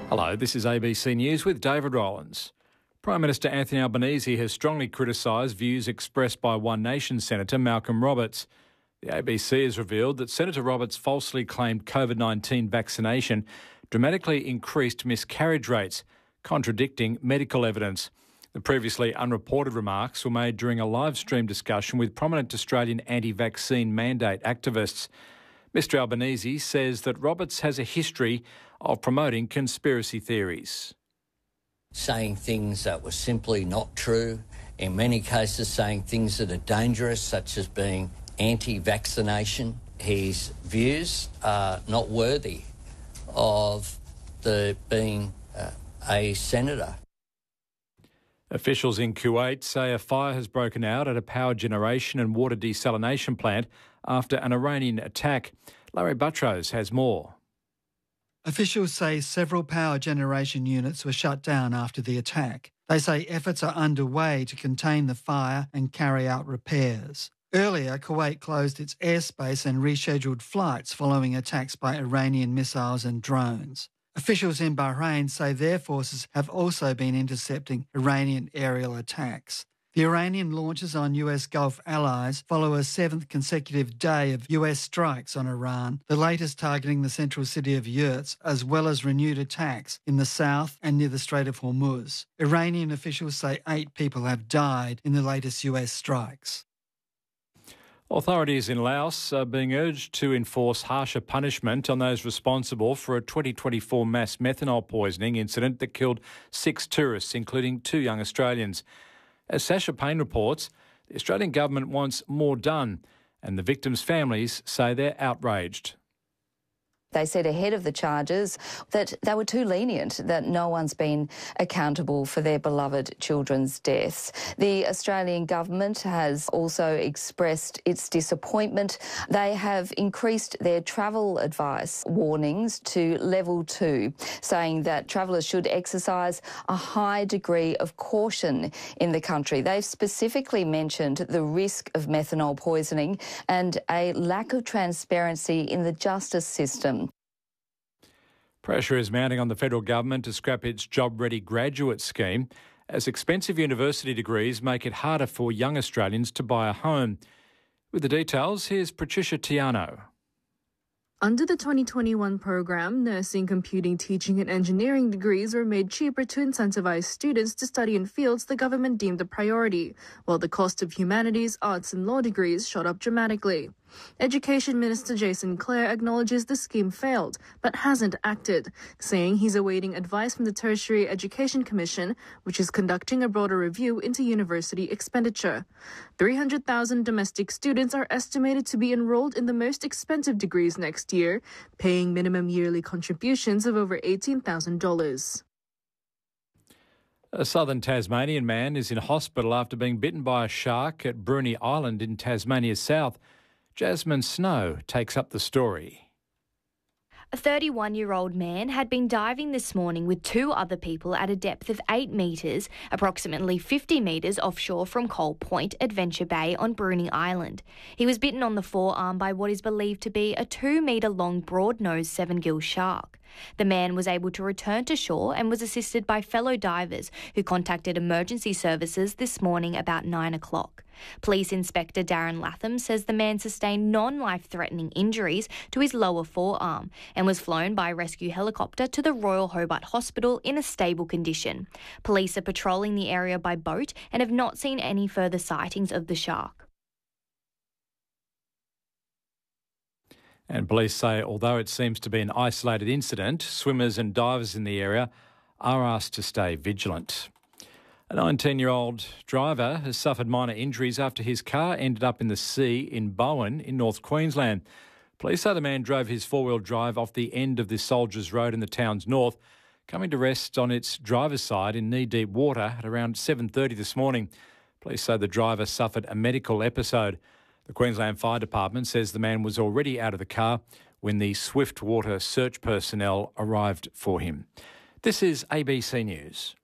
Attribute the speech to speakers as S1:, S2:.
S1: Hello, this is ABC News with David Rowlands. Prime Minister Anthony Albanese has strongly criticised views expressed by One Nation Senator Malcolm Roberts. The ABC has revealed that Senator Roberts falsely claimed COVID-19 vaccination dramatically increased miscarriage rates, contradicting medical evidence. The previously unreported remarks were made during a live stream discussion with prominent Australian anti-vaccine mandate activists. Mr Albanese says that Roberts has a history of promoting conspiracy theories.
S2: Saying things that were simply not true, in many cases saying things that are dangerous, such as being anti-vaccination. His views are not worthy of being a senator.
S1: Officials in Kuwait say a fire has broken out at a power generation and water desalination plant after an Iranian attack. Larry Buttrose has more.
S3: Officials say several power generation units were shut down after the attack. They say efforts are underway to contain the fire and carry out repairs. Earlier, Kuwait closed its airspace and rescheduled flights following attacks by Iranian missiles and drones. Officials in Bahrain say their forces have also been intercepting Iranian aerial attacks. The Iranian launches on US Gulf allies follow a seventh consecutive day of US strikes on Iran, the latest targeting the central city of Yurts, as well as renewed attacks in the south and near the Strait of Hormuz. Iranian officials say 8 people have died in the latest US strikes.
S1: Authorities in Laos are being urged to enforce harsher punishment on those responsible for a 2024 mass methanol poisoning incident that killed 6 tourists, including 2 young Australians. As Sasha Payne reports, the Australian government wants more done, and the victims' families say they're outraged.
S4: They said ahead of the charges that they were too lenient, that no one's been accountable for their beloved children's deaths. The Australian government has also expressed its disappointment. They have increased their travel advice warnings to level 2, saying that travellers should exercise a high degree of caution in the country. They've specifically mentioned the risk of methanol poisoning and a lack of transparency in the justice system.
S1: Pressure is mounting on the federal government to scrap its Job Ready graduate scheme as expensive university degrees make it harder for young Australians to buy a home. With the details, here's Patricia Tiano.
S5: Under the 2021 program, nursing, computing, teaching and engineering degrees were made cheaper to incentivize students to study in fields the government deemed a priority, while the cost of humanities, arts and law degrees shot up dramatically. Education Minister Jason Clare acknowledges the scheme failed, but hasn't acted, saying he's awaiting advice from the Tertiary Education Commission, which is conducting a broader review into university expenditure. 300,000 domestic students are estimated to be enrolled in the most expensive degrees next year, paying minimum yearly contributions of over $18,000.
S1: A southern Tasmanian man is in hospital after being bitten by a shark at Bruny Island in Tasmania's south. Jasmine Snow takes up the story.
S6: A 31-year-old man had been diving this morning with 2 other people at a depth of 8 metres, approximately 50 metres offshore from Coal Point, Adventure Bay on Bruny Island. He was bitten on the forearm by what is believed to be a 2-metre-long broad-nosed 7-gill shark. The man was able to return to shore and was assisted by fellow divers who contacted emergency services this morning about 9 o'clock. Police Inspector Darren Latham says the man sustained non-life-threatening injuries to his lower forearm and was flown by a rescue helicopter to the Royal Hobart Hospital in a stable condition. Police are patrolling the area by boat and have not seen any further sightings of the shark.
S1: And police say although it seems to be an isolated incident, swimmers and divers in the area are asked to stay vigilant. A 19-year-old driver has suffered minor injuries after his car ended up in the sea in Bowen in North Queensland. Police say the man drove his 4-wheel drive off the end of the Soldiers Road in the town's north, coming to rest on its driver's side in knee-deep water at around 7:30 this morning. Police say the driver suffered a medical episode. The Queensland Fire Department says the man was already out of the car when the swift water search personnel arrived for him. This is ABC News.